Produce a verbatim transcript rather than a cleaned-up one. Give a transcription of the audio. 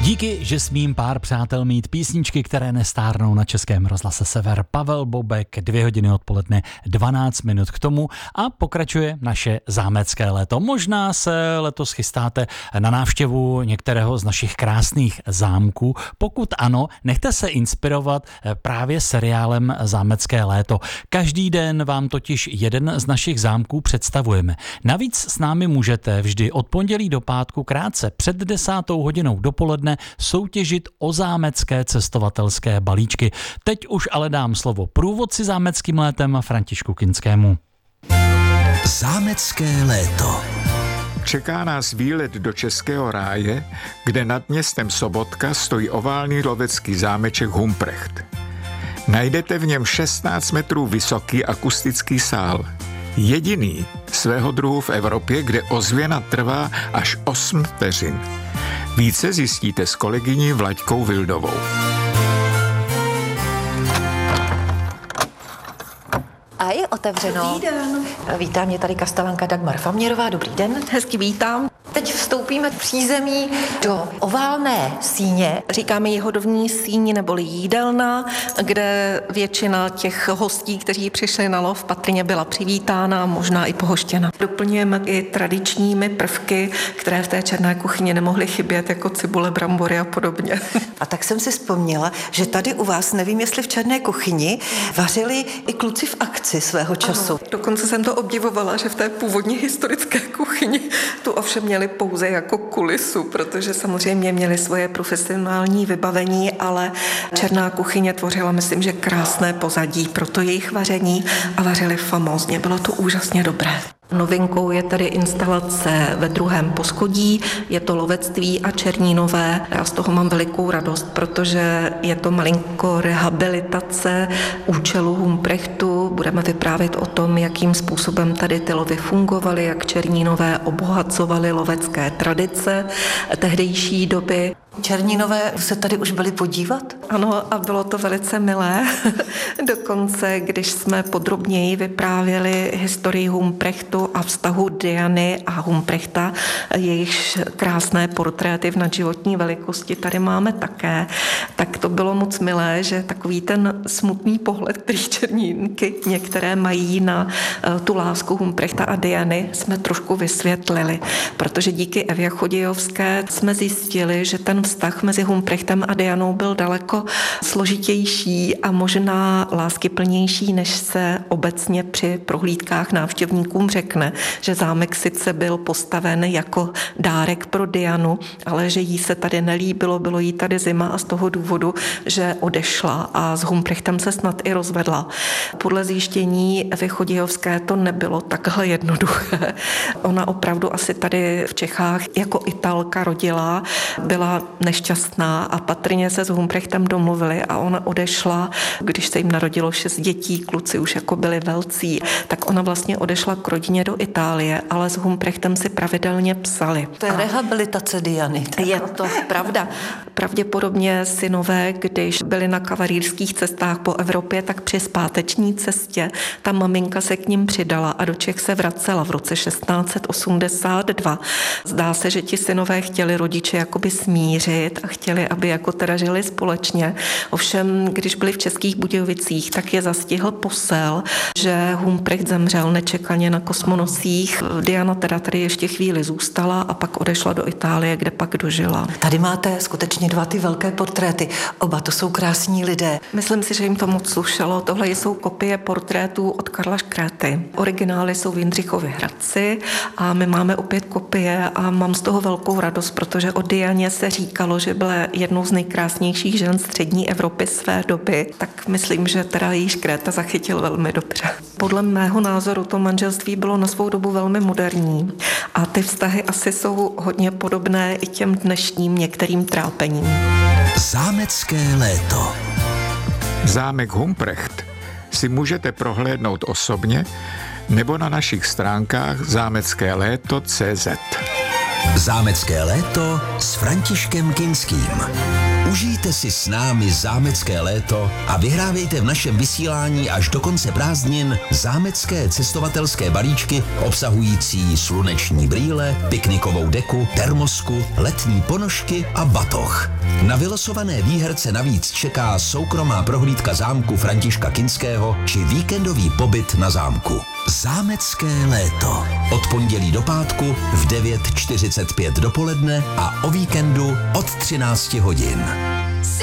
Díky, že smím pár přátel mít písničky, které nestárnou na Českém rozhlase Sever. Pavel Bobek, dvě hodiny odpoledne, dvanáct minut k tomu a pokračuje naše zámecké léto. Možná se letos chystáte na návštěvu některého z našich krásných zámků. Pokud ano, nechte se inspirovat právě seriálem Zámecké léto. Každý den vám totiž jeden z našich zámků představujeme. Navíc s námi můžete vždy od pondělí do pátku krátce před desátou hodinou dopoledne soutěžit o zámecké cestovatelské balíčky. Teď už ale dám slovo průvodci zámeckým létem Františku Kinskému. Zámecké léto. Čeká nás výlet do Českého ráje, kde nad městem Sobotka stojí oválný lovecký zámeček Humprecht. Najdete v něm šestnáct metrů vysoký akustický sál. Jediný svého druhu v Evropě, kde ozvěna trvá až osm vteřin. Více zjistíte s kolegyní Vlaďkou Vildovou. A je otevřeno. Dobrý den. Vítá mě tady kastelanka Dagmar Faměrová. Dobrý den. Hezky vítám. Teď vstoupíme v přízemí do oválné síně. Říkáme jihodovní síň neboli jídelna, kde většina těch hostí, kteří přišli na lov, patrně byla přivítána, možná i pohoštěna. Doplňujeme i tradičními prvky, které v té černé kuchyni nemohly chybět, jako cibule, brambory a podobně. A tak jsem si vzpomněla, že tady u vás, nevím jestli v černé kuchyni, vařili i kluci v akci svého času. Ano, dokonce jsem to obdivovala, že v té původní historické kuchyni tu ovšem měli pouze jako kulisu, protože samozřejmě měli svoje profesionální vybavení, ale černá kuchyně tvořila, myslím, že krásné pozadí pro to jejich vaření a vařili famózně. Bylo to úžasně dobré. Novinkou je tedy instalace ve druhém poschodí, je to lovectví a černínové. Já z toho mám velikou radost, protože je to malinko rehabilitace účelu Humprechtu. Budeme vyprávět o tom, jakým způsobem tady ty lovy fungovaly, jak černínové obohacovaly lovecké tradice tehdejší doby. Černínové se tady už byli podívat? Ano, a bylo to velice milé. Dokonce, když jsme podrobněji vyprávěli historii Humprechtu a vztahu Diany a Humprechta, jejich krásné portréty v nadživotní velikosti tady máme také, tak to bylo moc milé, že takový ten smutný pohled, který černínky některé mají na tu lásku Humprechta a Diany, jsme trošku vysvětlili, protože díky Evě Chodějovské jsme zjistili, že ten vztah mezi Humprechtem a Dianou byl daleko složitější a možná láskyplnější, než se obecně při prohlídkách návštěvníkům řekne, že zámek sice byl postaven jako dárek pro Dianu, ale že jí se tady nelíbilo, bylo jí tady zima a z toho důvodu, že odešla a s Humprechtem se snad i rozvedla. Podle zjištění Evy Chodějovské to nebylo takhle jednoduché. Ona opravdu asi tady v Čechách jako Italka rodila, byla nešťastná a patrně se s Humprechtem domluvili a ona odešla, když se jim narodilo šest dětí, kluci už jako byli velcí, tak ona vlastně odešla k rodině do Itálie, ale s Humprechtem si pravidelně psali. To je a rehabilitace Diany. Je to pravda. Pravděpodobně synové, když byli na kavalírských cestách po Evropě, tak při zpáteční cestě ta maminka se k ním přidala a do Čech se vracela v roce šestnáct set osmdesát dva. Zdá se, že ti synové chtěli rodiče jakoby smířit a chtěli, aby jako teda žili společně. Ovšem, když byli v Českých Budějovicích, tak je zastihl posel, že Humprecht zemřel nečekaně na kosmonosích. Diana teda tady ještě chvíli zůstala a pak odešla do Itálie, kde pak dožila. Tady máte skutečně dva ty velké portréty. Oba to jsou krásní lidé. Myslím si, že jim to moc slušelo. Tohle jsou kopie portrétů od Karla Škréty. Originály jsou v Jindřichově Hradci a my máme opět kopie a mám z toho velkou radost, protože o Dianě se říkalo, že byla jednou z nejkrásnějších žen střední Evropy své doby, tak myslím, že teda její Škréta zachytil velmi dobře. Podle mého názoru to manželství bylo na svou dobu velmi moderní a ty vztahy asi jsou hodně podobné i těm dnešním některým trápením. Zámecké léto. Zámek Humprecht si můžete prohlédnout osobně nebo na našich stránkách zámecké léto tečka cé zet. Zámecké léto s Františkem Kinským. Užijte si s námi zámecké léto a vyhrávejte v našem vysílání až do konce prázdnin zámecké cestovatelské balíčky obsahující sluneční brýle, piknikovou deku, termosku, letní ponožky a batoh. Na vylosované výherce navíc čeká soukromá prohlídka zámku Františka Kinského či víkendový pobyt na zámku. Zámecké léto. Od pondělí do pátku v devět čtyřicet pět dopoledne a o víkendu od třináct hodin.